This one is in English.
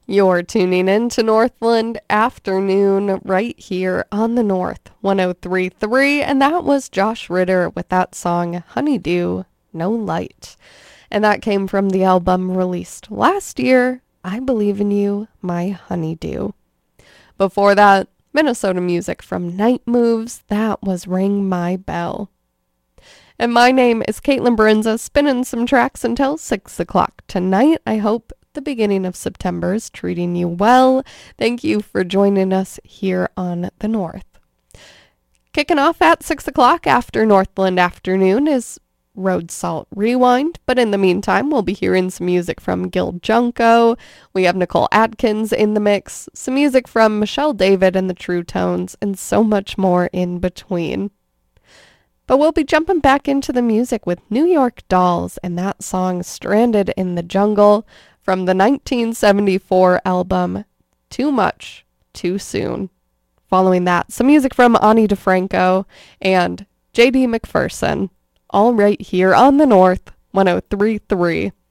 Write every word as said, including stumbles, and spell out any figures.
You're tuning in to Northland Afternoon right here on the North one oh three point three, and that was Josh Ritter with that song Honeydew, No Light. And that came from the album released last year, I Believe in You, My Honeydew. Before that, Minnesota music from Night Moves, that was Ring My Bell. And my name is Caitlin Barinza, spinning some tracks until six o'clock tonight. I hope the beginning of September is treating you well. Thank you for joining us here on the North. Kicking off at six o'clock after Northland Afternoon is Road Salt Rewind, but in the meantime, we'll be hearing some music from Gil Junko. We have Nicole Atkins in the mix, some music from Michelle David and the True Tones, and so much more in between. But we'll be jumping back into the music with New York Dolls and that song Stranded in the Jungle from the nineteen seventy-four album Too Much, Too Soon. Following that, some music from Ani DeFranco and J D McPherson, all right here on the North one oh three point three.